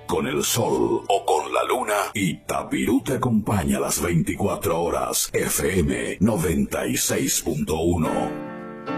con el sol o con la luna, Itapirú te acompaña las 24 horas. FM 96.1.